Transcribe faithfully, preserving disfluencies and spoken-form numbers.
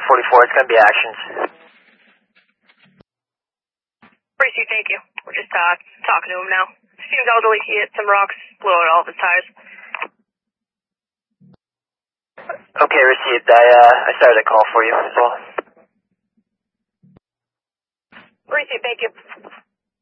forty-four, it's going to be actions. Received, thank you. We're just uh, talking to him now. Seems elderly, he hit some rocks, blew out all of his tires. Okay, received. I, uh, I started a call for you as well. Received, thank you.